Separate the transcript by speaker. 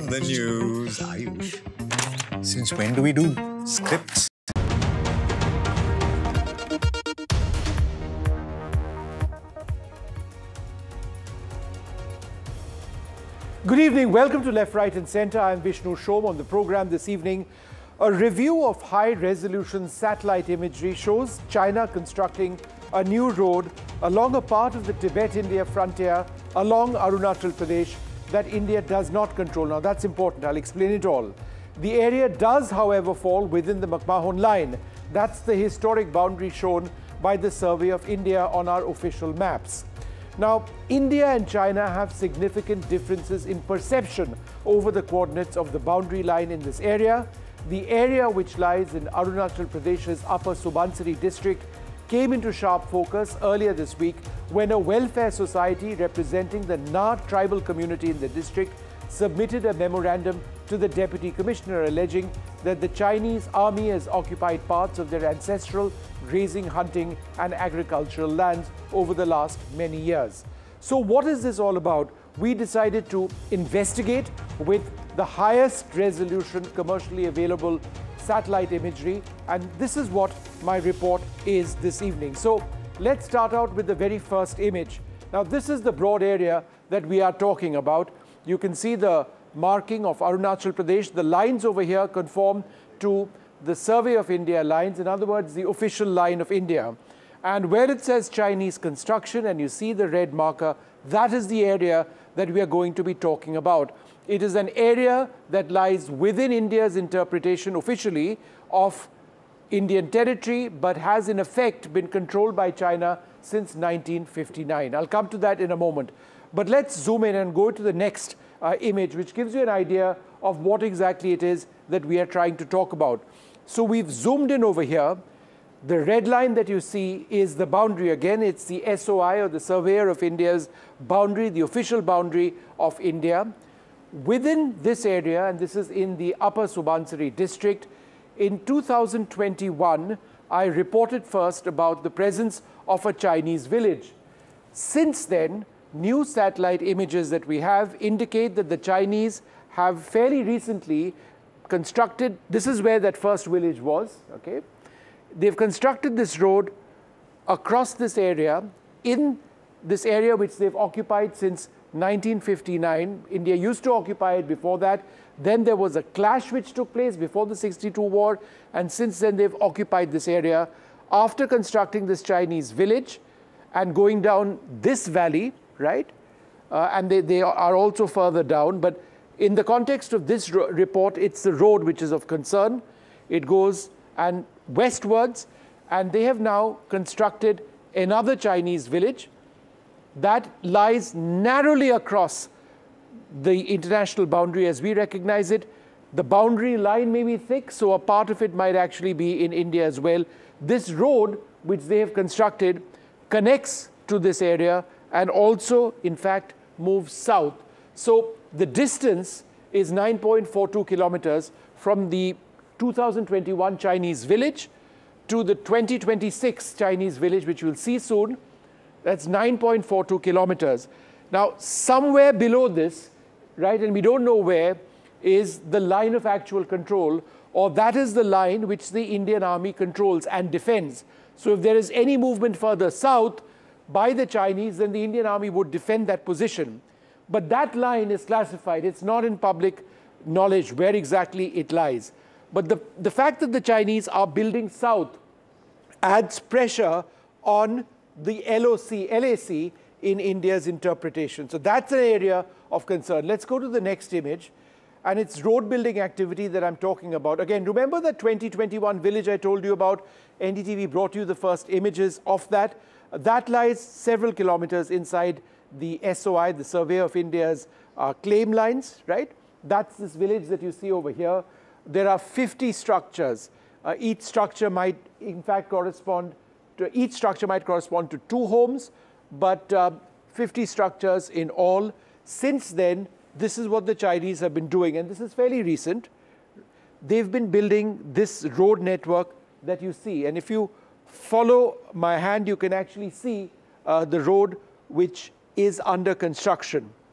Speaker 1: the news, Ayush. Since when do we do scripts?
Speaker 2: Good evening. Welcome to Left, Right and Centre. I'm Vishnu Shom. On the program this evening, a review of high-resolution satellite imagery shows China constructing a new road along a part of the Tibet-India frontier along Arunachal Pradesh that India does not control. Now, that's important. I'll explain it all. The area does, however, fall within the McMahon line. That's the historic boundary shown by the Survey of India on our official maps. Now, India and China have significant differences in perception over the coordinates of the boundary line in this area. The area which lies in Arunachal Pradesh's Upper Subansiri district came into sharp focus earlier this week when a welfare society representing the Na tribal community in the district submitted a memorandum to the Deputy Commissioner alleging that the Chinese army has occupied parts of their ancestral grazing, hunting and agricultural lands over the last many years. So what is this all about? We decided to investigate with the highest resolution commercially available satellite imagery, and this is what my report is this evening. So let's start out with the very first image. Now this is the broad area that we are talking about. You can see the marking of Arunachal Pradesh. The lines over here conform to the Survey of India lines, in other words, the official line of India. And where it says Chinese construction and you see the red marker, that is the area that we are going to be talking about. It is an area that lies within India's interpretation officially of Indian territory, but has in effect been controlled by China since 1959. I'll come to that in a moment. But let's zoom in and go to the next image, which gives you an idea of what exactly it is that we are trying to talk about. So we've zoomed in over here. The red line that you see is the boundary. Again, it's the SOI, or the Surveyor of India's boundary, the official boundary of India. Within this area, and this is in the Upper Subansiri district, in 2021, I reported first about the presence of a Chinese village. Since then, new satellite images that we have indicate that the Chinese have fairly recently constructed, this is where that first village was, okay? They've constructed this road across this area, in this area which they've occupied since 1959. India used to occupy it before that. Then there was a clash which took place before the 62 war, and since then they've occupied this area. After constructing this Chinese village and going down this valley, right? And they are also further down, but in the context of this report, it's the road which is of concern. It goes and westwards, and they have now constructed another Chinese village that lies narrowly across the international boundary as we recognize it. The boundary line may be thick, so a part of it might actually be in India as well. This road, which they have constructed, connects to this area and also, in fact, moves south. So the distance is 9.42 kilometers from the 2021 Chinese village to the 2026 Chinese village, which we'll see soon. That's 9.42 kilometers. Now, somewhere below this, right, and we don't know where, is the line of actual control, or that is the line which the Indian Army controls and defends. So if there is any movement further south by the Chinese, then the Indian Army would defend that position. But that line is classified. It's not in public knowledge where exactly it lies. But the fact that the Chinese are building south adds pressure on the LAC in India's interpretation. So that's an area of concern. Let's go to the next image. And it's road building activity that I'm talking about. Again, remember that 2021 village I told you about? NDTV brought you the first images of that. That lies several kilometers inside the SOI, the Survey of India's claim lines, right? That's this village that you see over here. There are 50 structures. Each structure might, in fact, correspond to 2 homes, but 50 structures in all. Since then, this is what the Chinese have been doing, and this is fairly recent. They've been building this road network that you see, and if you follow my hand, you can actually see the road which is under construction.